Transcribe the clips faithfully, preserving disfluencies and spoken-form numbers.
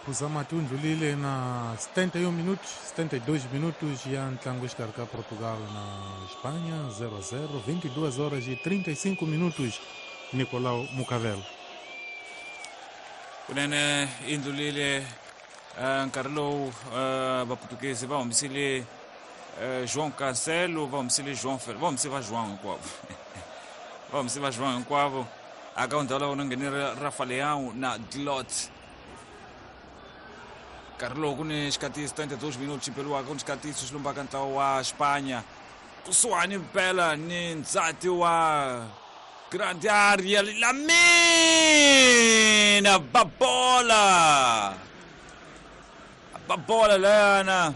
kuzama tundlulile na setenta e um minutos, setenta e dois minutos ya ntlango exikarhi ka Portugal na Espanha zero a zero, vinte e duas horas e trinta e cinco minutos. Nicolau Mukavelo. Kunene indlulile nkarhi lowu vaportuguese va humesile João Cancelo, va humesile João Fel, va humese va João hinkwavo va humese va João hinkwavo aka undhawu lawa ku nghenile Rafa Leão na Dalot. Nkarhi lowu ku ni xikhatisi setenta e dois minutos xipeliwaka ku ni xikhatisi xi lumbaka ntlawa wa Espanha kusuhani mpela ni ndzati wa grande área Lamine babola babola lana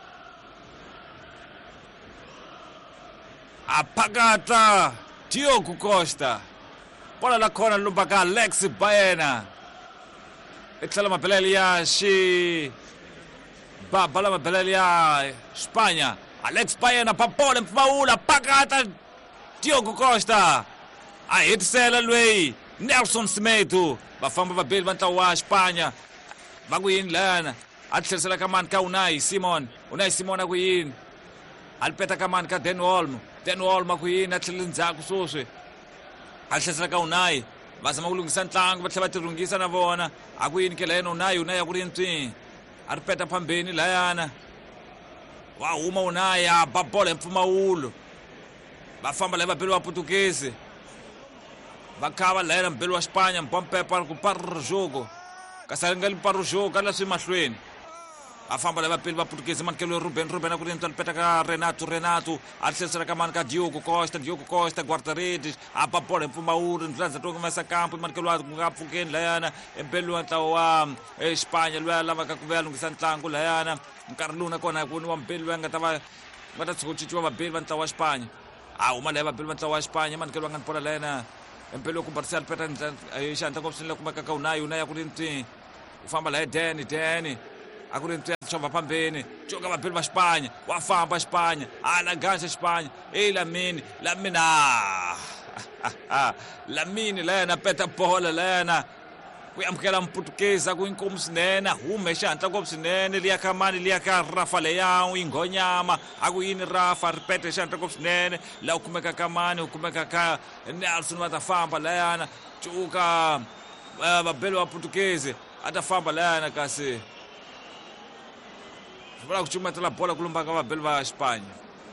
apagata Diogo Costa bola la khona lumbaka Alex Baena etlala mabeleli ya xi baba la mabeleli ya Espanha Alex Baena babola mpfumawula apagata Diogo Costa a hetisela lweyi Nelson Semedo vafamba vabeli va ntlawa wa Espanha va ku yini lana a tlherisela ka mani ka Unai Simon Unai Simon a ku yini a lipeta ka mani ka Dan Olmo Dan Olmo a ku yini a tlhelele ndzhaku swoswi a tlherisela ka Unai va zama ku lunghisa ntlangu va tlhela va tirhungisa na vona a ku yini ke layena Unai Unai a ku ri ntwini a ripeta phambeni layana wa huma Unai a ba bola hi mpfumawulo va famba laya vabeli va Portuguese va khava layena mbeli wa Espanha mpompepa ku parra jogo kasi nga li parra jogo ka leswi mahlweni va famba laya vabeli va Portuguese manikelo Ruben Ruben a ku ri ntwa lipeta ka Renato Renato a tlherisela ka mani ka Diogo Costa Diogo Costa guarda-redes a ba bola hi mpfumawulo ndlandza to kumesa kampo manikelo a nga pfukeni layana embeli wa ntlawa wa Espanha loyi a lavaka ku vuya lunghisa ntlangu layana nkarhi lowu nakona hi ku ni wa mbeli loyi a nga ta va va ta tshuka cinciwa vabeli va ntlawa wa Espanha a huma laya vabeli va ntlawa wa Espanha manikelo a nga ni bola layana empelo ku barisa lipeta xandla ngopfu ni le kumeka ka Unai Unai a ku ri ntwini u famba laya Dani Dani a ku ri ntwini a chova phambeni joka vabeli va Espanha wa famba Espanha a la ganxa Espanha e Lamine Lamine Lamine layana peta bola layana ku amukela Mportuguese a ku inkomu swinene hume xandla ngopfu swinene liya ka mani liya ka Rafa Leão Ingonyama a ku yini Rafa ripete xandla ngopfu swinene laha u kumeka ka mani u kumeka ka Nelson va ta famba layana cuka vabeli va Portuguese a ta famba layana kasi swi vula ku cumetela bola ku lumbaka vabeli va Espanha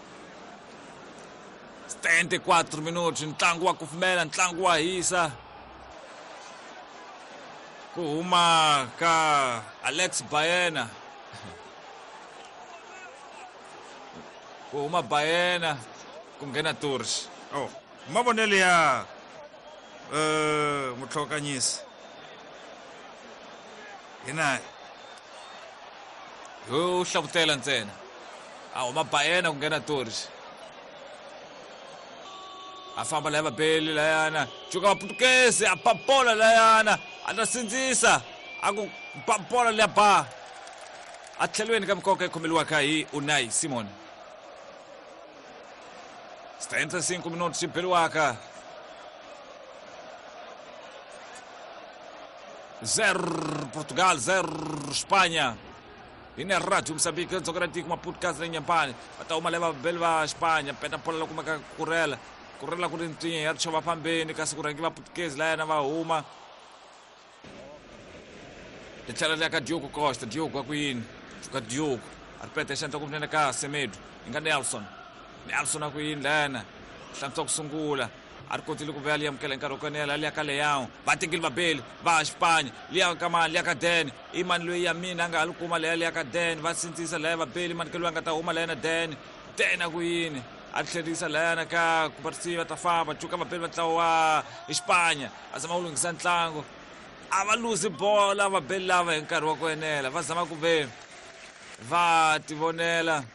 setenta e quatro minutos ntlangu wa kufumela ntlangu wa hisa ku huma ka Alex Baena ku huma Baena ku nghena Torres. Oh, mavonelo ya uh, mutlhokanyisi hi nayi yo hlavutela ntsena a huma Baena ku nghena Torres a famba laya vabeli layana cuka va Portuguese a papola layana a ta sindzisa a ku papola leya ba a tlhelweni ka mikoka yi khomeliwaka hi Unai Simon setenta e cinco minutos xi beliwaka zero Portugal zero Espanha hi ni Radio Moçambique dzokera tiko mapodcast na Nyampani va ta huma laya vabeli va Espanha peta pola la kumeka kurela kurela ku ri ntwini ya chova phambeni kasi ku rhangi va Portuguese layana va huma hi tlhela liya ka Diogo Costa Diogo a ku yini ka Diogo a ripeta xandla ku vunene ka Semedo hi nga Nelson Nelson a ku yini layana hlantswa ku sungula a ri kotile ku vuya liya amukela nkarhi wa konela liya ka Leão va tekile vabeli va Espanha liya ka mani liya ka Dan i mani loyi ya mina a nga ha li kuma laya liya ka Dan va sindzisa laya vabeli manikelo a nga ta huma layana Dan Dan a ku yini a tlherisa layana ka ku barisiva ta famba cuka vabeli va ntlawa wa Espanha va zama ku lunghisa ntlangu a va luzi bola vabeli lava hi nkarhi wa ku enela va zama ku ve va tivonela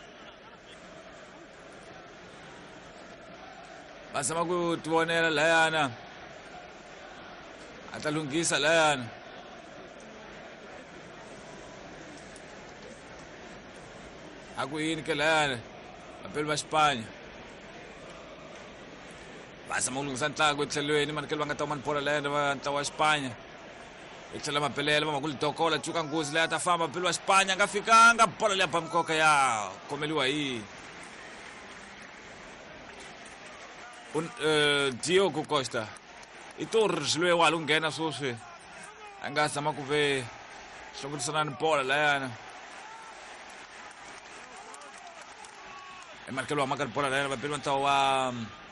va zama ku tivonela layana a ta lunghisa layana a ku yini ke layana vabeli va Espanha va zama ku lunghisa ntlangu etlhelweni manikelo va nga ta huma ni bola layana va ntlawa wa Espanha ithlela mabhelele vamakulidokola juka nguzi leyi ta famba mpilo wa Xipanya nga fikanga bola leya bamkoka ya khomeliwa hi un uh, Diogo Costa i Torres loyi wa lu nghena swoswi a nga zama ku ve hlongotisana ni bola layana emarkelo wa maka bola layana vapeli va ntlawa wa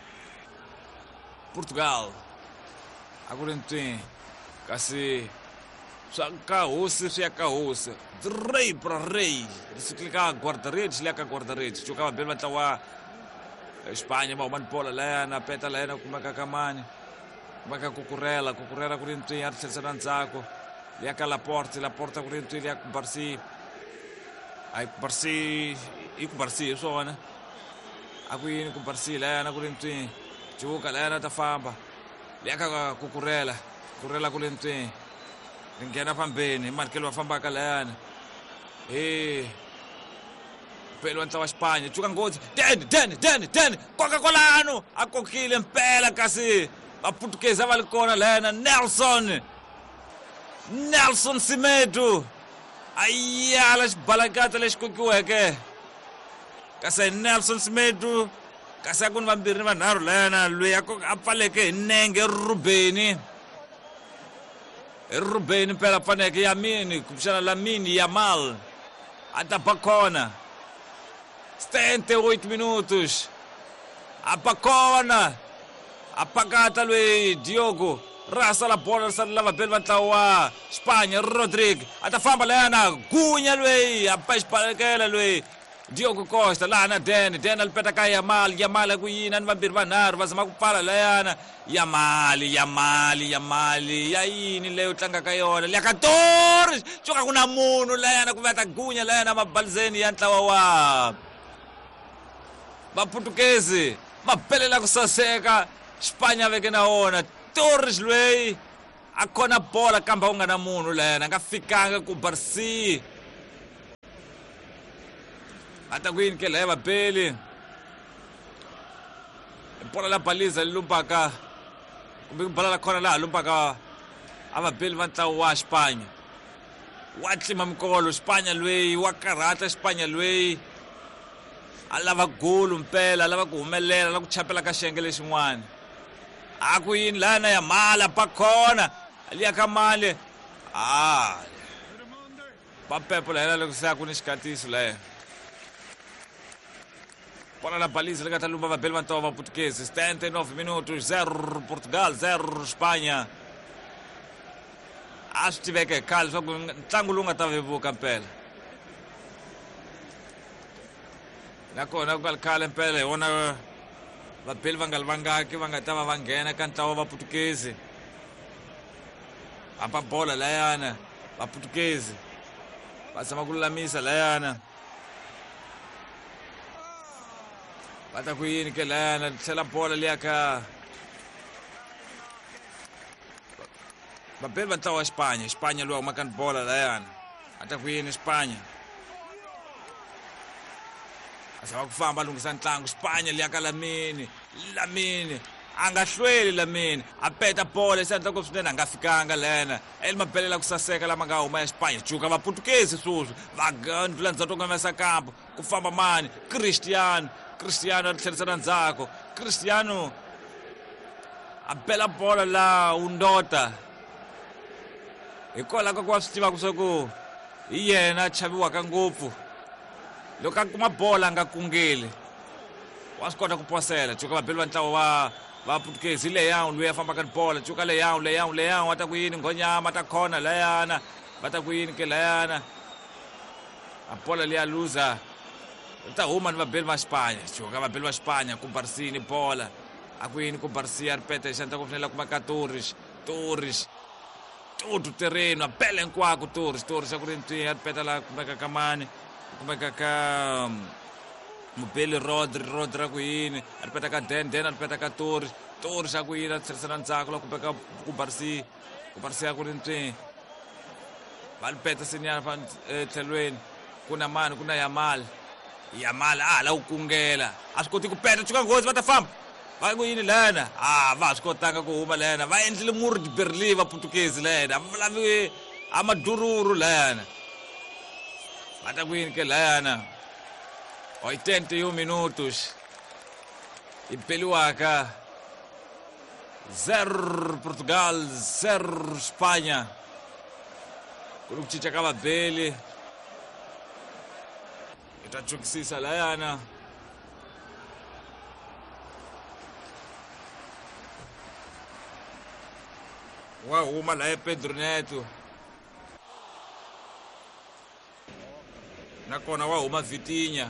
Portugal a ku ri ntwi kasi swa ka hosi swi ya ka hosi rei pra rei swi ka guardarete swi ya ka guardarete juka vapeli va ntlawa wa Espanya va huma ni bola layana peta layana kumeka ka mani kumeka kukurela kukurela ku ri ntwi a tlherisana ndzhaku liya ka Laporte Laporte ku ri ntwi liya ku Barsi ai Barsi i ku Barsi hi swona a ku yini ku Barsi layana ku ri ntwi juka layana ta famba liya ka kukurela kukurela ku ri ntwi ri nghena fambeni markelo va fambaka layana eh pelo ntlawa wa Xipanya juka nghozi den den den den koka kolano a kokile mpela kasi vaputukezi a va li kona layana Nelson Nelson Semedo a yala xibalakata lexi kokiweke kasi Nelson Semedo kasi a ku ni vambirhi ni vanharhu layana loyi a pfaleke hi nenge Rubeni hi Rubeni mpela faneke Yamini kumbexana Lamine Yamal a ta ba kona setenta e oito minutos a ba kona a pakata loyi Diogo rasa la bola sa lava bel va ntlawa wa Xipanya Rodrigo a ta famba layana gunya loyi a pa xipalekela loyi Diogo Costa lana Den Den alipeta ka Yamal Yamal a ku yina ni vambirhi vanharhu va zama ku pfala layana Yamal Yamal Yamal ya yini leyo tlangaka yona liya ka Torres juka ku na munhu layana ku va ta gunya layana mabalizeni ya ntlawa wa vaputukezi va belela ku saseka Xipanya veke na wona Torres loyi a khona bola kambe u nga na munhu layana nga fikanga ku Barsi a ta ku yini ke laya vapeli bola la baliza li lumpaka kumbe bola la khona laha lumpaka a vapeli va ntlawa wa Xipanya wa tlima mikolo Xipanya loyi wa karhata Xipanya loyi a lava golu mpela a lava ku humelela la ku chapela ka xiyenge lexin'wana a ku yini lana ya mala pa khona liya ka mali a pa pepo la hela loko se a ku ni xikatiso laya bola la baliza li nga ta lumba vabeli va ntlawa va Portuguese setenta e nove minutos zero Portugal zero Xipanya a swi tiveke khale swa ku ntlangu lowu nga ta vevuka mpela nakona ku nga li khale mpela hi vona vapeli va nga li vangaki va nga ta va va nghena ka ntlawa wa Portuguese hamba bola layana va Portuguese va zama ku lulamisa layana va ta ku yini ke layana tlhela bola liya ka vapeli va ntlawa wa Xipanya Xipanya loyi a humaka ni bola layana a ta ku yini Xipanya a ku famba lunghisa ntlangu Xipanya liya ka Lamine Lamine a nga hlweli Lamine a peta bola se endla ku swinene a nga fikanga lena eli mabelela ku saseka lama nga huma ya Xipanya juka vaputukezi swoswi va ndlula ndzhaku to ngomesa kampo ku famba mani Cristiano Cristiano a tlherisana ndzhaku Cristiano a bela bola la undota hikwalaho ka ku va swi tivaka swa ku hi yena a chaviwaka ngopfu loko a kuma bola a nga kungeli wa swi kota ku posela juka vabeli va ntlawa wa va Portuguese leyawu loyi a fambaka ni bola juka leyawu leyawu leyawu va ta ku yini nghonyama ta khona layana va ta ku yini ke layana a bola liya luza ta huma ni vabeli va Xipanya juka vabeli va Xipanya ku Barsini bola a ku yini ku Barsi a ripeta xana ta ku fanela kuma ka Torres Torres tudo terreno a bela hinkwako Torres Torres a ku ri ntwi a ripeta la kumeka ka mani kumeka ka mubeli Rodri Rodri a ku yini a ripeta ka Den Den a ripeta ka Torres Torres a ku yini a tlherisana ndzhaku la kumeka ku Barsi ku Barsi a ku ri ntwi va ripeta senyana fa tlhelweni ku na mani ku na Yamal Yamal a la ku kungela a swi koti ku peta juka nghozi va ta famba va ku yini lana ah va swi kotanga ku huma lana va endlile muri di berli va Portuguese lana va lavi amadururu lana va ta ku yini ke lana oitenta e um minutos impeliwaka zero Portugal zero Espanha ku ri ku cinca ka vabeli hi ta tshukisisa layana wa huma laya Pedro Neto nakona wa huma Vitinha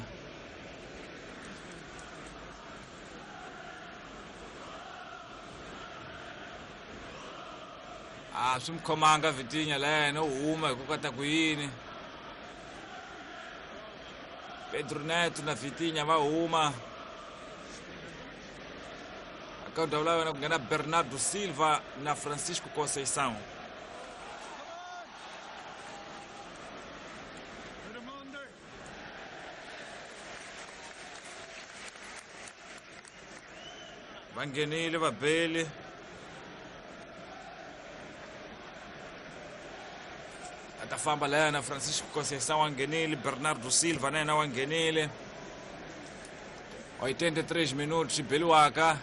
ah swi mkhomanga Vitinha layana u huma hi ku kota ku yini Pedro Neto na Vitinha va huma akaunta ulawa na kungena Bernardo Silva na Francisco Conceição va nghenile vabeli ata famba layana Francisco Conceição wa nghenile Bernardo Silva na yena wa nghenile oitenta e três minutos beliwaka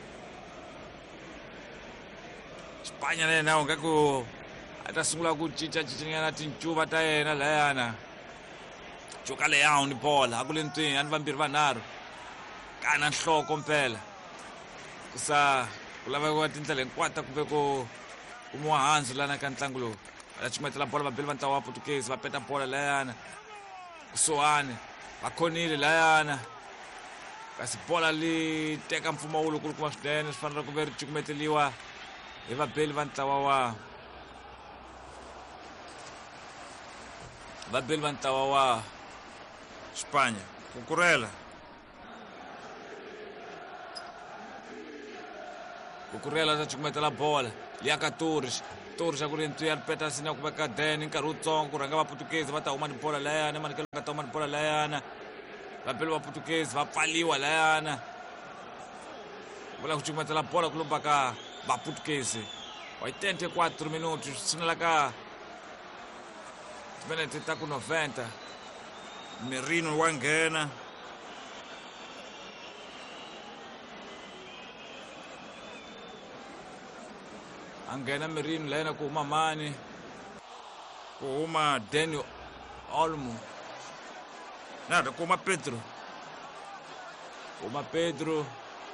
Espanha na yena nga ku ata sungula ku cinca cincanyana tincuva ta yena layana cuka leyawu ni bola aku le ntwini ani vambirhi vanharhu kana nhloko mpela kusa ku laveka tindlela hinkwato kumbe ku kumiwa handzu lana ka ntlangu lowu va cumetela bola vabeli va ntlawa wa Portuguese va peta bola layana kusuhani va khonile layana kasi bola li teka mpfumawulo kulukuma swinene swi fanele ku ve ri cukumeteliwa hi vabeli va ntlawa wa vabeli va ntlawa wa Espanha Cucurella Cucurella ta cukumetela bola liya ka Torres Torres a ku ri ntwi ya ripeta sini ya ku veka deni nkarhi wutsongo ku rhanga va Portuguese va ta huma ni bola layana manekelo nga ta huma ni bola layana vabeli va Portuguese va pfaliwa layana vula ku cukumetela bola ku lomba ka va Portuguese oitenta e quatro minutos tshunela ka timinete ta ku noventa Merino wa nghena a nghena Merino layana ku huma mani ku huma Dani Olmo na ku huma Pedro ku huma Pedro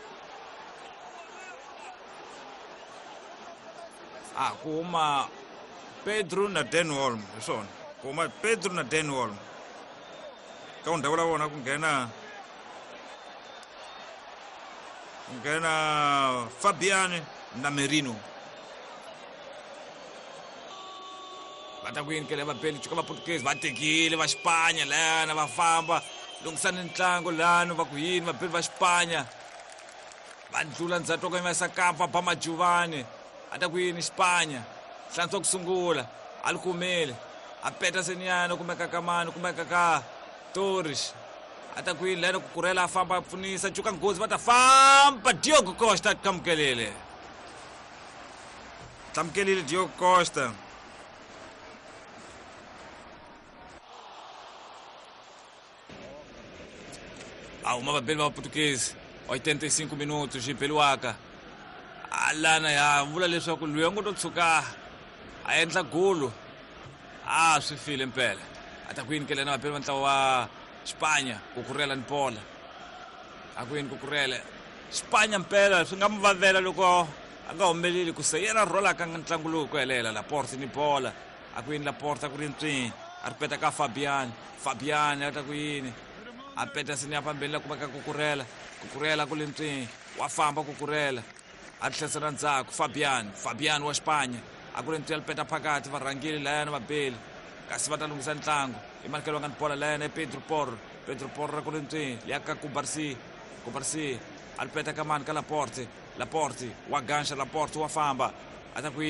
ah ku huma Pedro na Dan Olmo hi swona ku huma Pedro na Dan Olmo ka undhawu la vona ku nghena ku nghena Fabiani na Merino va ta ku yini ke le vabeli cuka va Portuguese va tekile va Xipanya layana va famba lungisani ntlangu lani va ku yini vabeli va Xipanya va ndlula ndzhato ka yimasa kampa ba Majuvani a ta ku yini Xipanya hlantswa ku sungula a li kumile a peta seniyana kumeka ka mani kumeka ka Torres a ta ku yini layana Cucurella a famba a pfunisa cuka nghozi va ta famba Diogo Costa tlamukelile tlamukelile Diogo Costa a huma vabeli va Portuguese oitenta e cinco minutos hi beliwaka a lana ya vula leswaku loyi a ngo to tshuka a endla golu a swi file mpela a ta ku yini ke lena vabeli va ntlawa wa Xipanya Cucurella ni bola a ku yini Cucurella Xipanya mpela swi nga mi vavela loko a nga humeleli ku se yena rola ka ntlangu lowu ku helela Laporte ni bola a ku yini Laporte a ku ri ntswini a ri peta ka Fabiani Fabiani a ta ku yini a peta sini ya pambeni la kumeka Cucurella Cucurella ku le ntswini wa famba Cucurella a ri hlasela ndzhaku Fabiani Fabiani wa Xipanya a ku ri ntswi ya li peta phakati va rhangile layana vabeli kasi va ta lunghisa ntlangu i manekelo nga ni bola layana Pedro Porro Pedro Porro ra ku le ntswini liya ka Kubarsi Kubarsi a ri peta ka mani ka Laporte Laporte wa ganxa Laporte wa famba a ta ku yini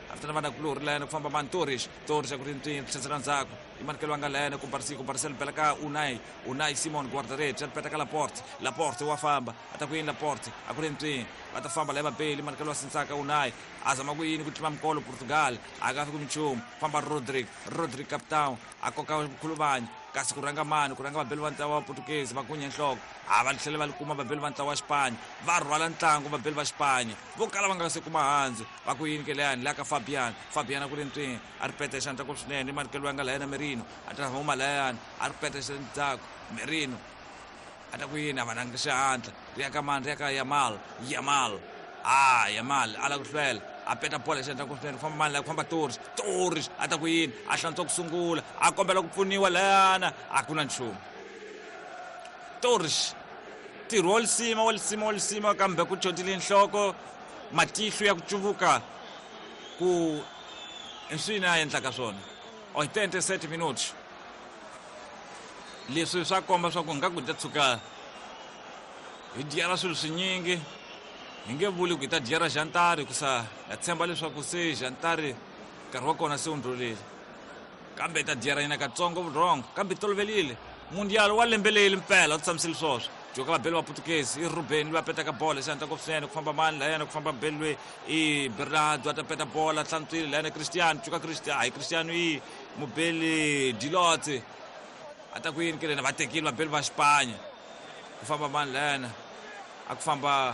after navana kuluri lena ku famba mani Torres Torres a ku rintswini tlhetsela ndzhaku i manikeliwanga lena ku parisi ku parisela bela ka Unai Unai Simon guardaretti a ripeta ka Laporte Laporte wa famba ata ku yini Laporte a ku rintswini va ta famba leva beli manikeliwa sintsaka Unai a zama ku yini ku tlima mikolo Portugal a nga fi ku minchumu famba Rodrigo Rodrigo capitão a koka khuluvanya kasi ku rhanga mani ku rhanga vabeli va ntlawa wa Portuguese va kunya nhloko a va tlhela va likuma vabeli va ntlawa wa Xipanya va rhwala ntlangu vabeli va Xipanya vo kala va nga se kuma handzu va ku yini ke leyani la ka Fabian Fabian a ku rintswini a ripeta xandla ko swinene i manikeliwa nga lena Merino a ta huma layani a ripeta xendzhaku Merino a ta ku yini a va nangi xihatla ri ya ka mani ri ya ka Yamal Yamal ah Yamal a la ku hlwela a peta bola xandla ko swinene ku famba mani la ku famba Torres Torres a ta ku yini a hlantswa ku sungula a kombela ku pfuniwa layana a ku na nchumu Torres ntirho wo lisima wo lisima wo lisima kambe ku chontile nhloko matihlo ya ku cuvuka ku inswini a endlaka swona oitenta-sete minutos leswi swa komba swa ku nga ku ta tshuka hi dyera swilo swinyingi hi nge vuli ku hi ta dyera Jantari kusa ya tshemba leswaku se Jantari nkarhi wa kona se wu ndlulile kambe hi ta dyera yina katsongo vurhongo kambe hi toloverile mundial wa lembe leyi mpela u tshamisile swoswo joka vabeli va Portuguese i Ruben loyi a petaka bola xandla ko swinene ku famba mani layena ku famba beli loyi i Bernardo a ta peta bola hlantswile layena Cristiano joka Cristiano hayi Cristiano i mubeli Dilote a ta ku yini ke lena va tekile vabeli va Xipanya ku famba mani layena a ku famba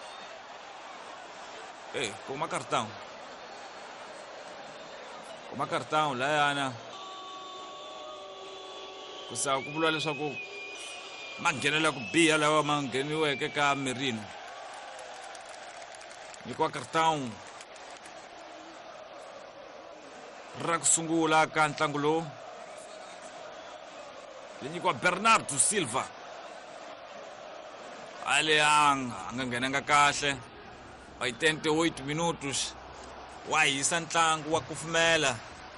eh kuma cartão kuma cartão layana kusa ku vula leswaku ma nghenela ku biha lawa ma ngheniweke ka Merino nyikiwa cartão ra ku sungula ka ntlangu lowu le nyikiwa Bernardo Silva ale a nga nghenanga kahle oitenta-oito minutos wa hisa ntlangu wa kufumela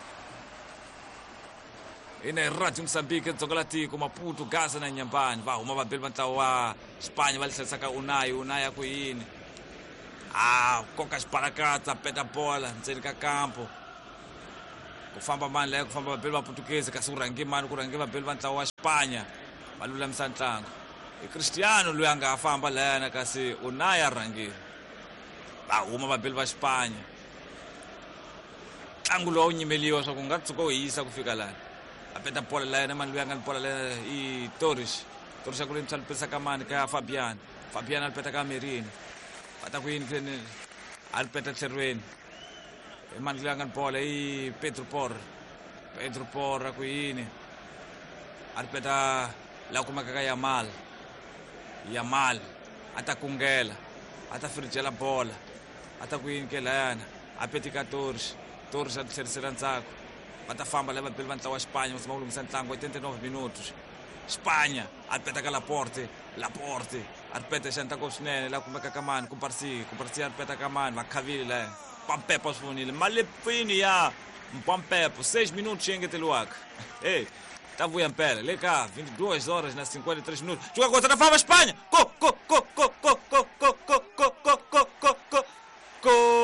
ina Radio Moçambique dzonga la tiko Maputo Gaza na Nyambani va huma vabeli va ntlawa wa Xipanya va hlayisaka Unai Unai ya ku yini a koka xibarakatsa peta bola ndzeni ka kampo ku famba mani laya ku famba vabeli va Portuguese kasi ku rhangi mani ku rhangi vabeli va ntlawa wa Xipanya va lulamisa ntlangu i Cristiano loyi a nga famba layana kasi Unai a rhangile va huma vabeli va Xipanya ntlangu lowu nyimeliwa swa ku nga tshuka wu hisa ku fika lana a peta bola layana mani loyi a nga ni bola layana i Torres Torres ya ku lemisa lipesa ka mani ka Fabian Fabian a lipeta ka Merino va ta ku yini keni a lipeta tlherweni i mani loyi a nga ni bola i Pedro Porro Pedro Porro a ku yini a lipeta la kumeka ka Yamal Yamal a ta kungela a ta firijela bola a ta ku yini ke layana a peti ka Torres Torres a tlherisela ndzhaku va ta famba lava vabeli va ntlawa wa Xipanya va tshama ku lunghisa ntlangu oitenta-nove minutos Xipanya a ripeta ka Laporte Laporte a ripeta xandla ko swinene la kumeka ka mani ku Parsi ku Parsi a ripeta ka mani va khavile laya Mpampepo swi vonile malepfini ya Mpampepo seis minutos xi engeteliwaka hey ta vuya mpela le ka vinte e duas horas na cinquenta e três minutos juga contra a famba Xipanya go go go go go